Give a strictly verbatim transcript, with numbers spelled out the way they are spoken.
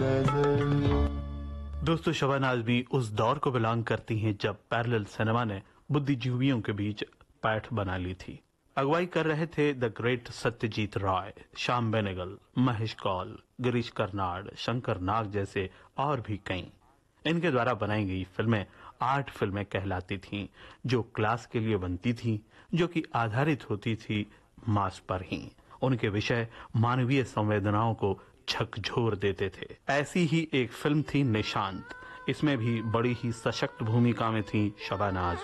दोस्तों, शबाना आजमी उस दौर को बिलोंग करती हैं जब पैरेलल सिनेमा ने बुद्धिजीवियों के बीच पैठ बना ली थी। अगुवाई कर रहे थे द ग्रेट सत्यजीत राय, श्याम बेनेगल, महेश कौल, गिरीश कर्नाड, शंकर नाग जैसे और भी कई। इनके द्वारा बनाई गई फिल्में आर्ट फिल्में कहलाती थीं, जो क्लास के लिए बनती थीं, जो कि आधारित होती थी मास पर ही। उनके विषय मानवीय संवेदनाओं को झकझोर देते थे। ऐसी ही एक फिल्म थी निशांत। इसमें भी बड़ी ही सशक्त भूमिका में थी शबाना आजमी।